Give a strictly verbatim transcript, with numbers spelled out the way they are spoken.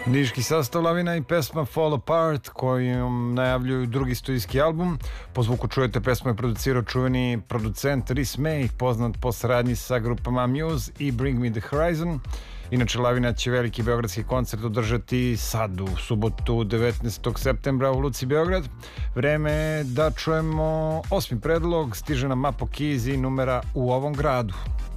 Niški sastav Lavina i pesma Fall Apart kojom najavljuju drugi studijski album. Po zvuku čujete pesmu je producirao čuveni producent Rhys May, poznat po saradnji sa grupama Muse i Bring Me The Horizon. Inače, Lavina će veliki beogradski koncert održati sad u subotu devetnaestog septembra u Luci Beograd. Vreme je da čujemo osmi predlog, stiže nam Mapo Keys i numera U ovom gradu.